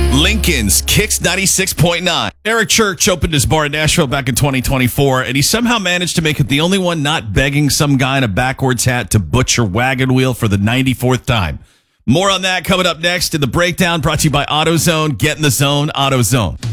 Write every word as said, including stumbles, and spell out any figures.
Lincoln's Kicks ninety-six point nine. Eric Church opened his bar in Nashville back in twenty twenty-four, and he somehow managed to make it the only one not begging some guy in a backwards hat to butcher wagon wheel for the ninety-fourth time. More on that coming up next in the breakdown, brought to you by AutoZone. Get in the zone, AutoZone.